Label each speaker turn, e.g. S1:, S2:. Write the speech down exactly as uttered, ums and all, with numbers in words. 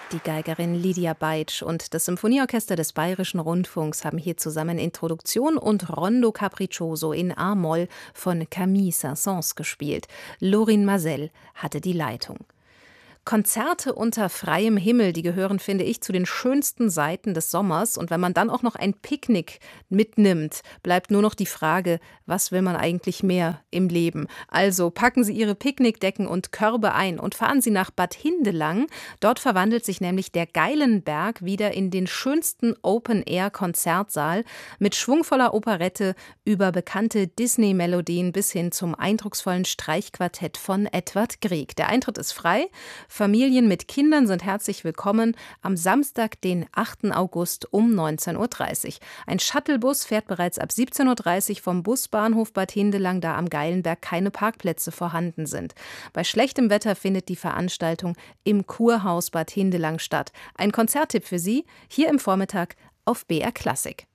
S1: Die Geigerin Lydia Beitsch und das Symphonieorchester des Bayerischen Rundfunks haben hier zusammen Introduktion und Rondo Capriccioso in A-Moll von Camille Saint-Saëns gespielt. Lorin Maazel hatte die Leitung. Konzerte unter freiem Himmel, die gehören, finde ich, zu den schönsten Seiten des Sommers. Und wenn man dann auch noch ein Picknick mitnimmt, bleibt nur noch die Frage, was will man eigentlich mehr im Leben? Also packen Sie Ihre Picknickdecken und Körbe ein und fahren Sie nach Bad Hindelang. Dort verwandelt sich nämlich der Geilenberg wieder in den schönsten Open-Air-Konzertsaal mit schwungvoller Operette über bekannte Disney-Melodien bis hin zum eindrucksvollen Streichquartett von Edvard Grieg. Der Eintritt ist frei. Familien mit Kindern sind herzlich willkommen am Samstag, den achten August um neunzehn Uhr dreißig. Ein Shuttlebus fährt bereits ab siebzehn Uhr dreißig vom Busbahnhof Bad Hindelang, da am Geilenberg keine Parkplätze vorhanden sind. Bei schlechtem Wetter findet die Veranstaltung im Kurhaus Bad Hindelang statt. Ein Konzerttipp für Sie hier im Vormittag auf B R Klassik.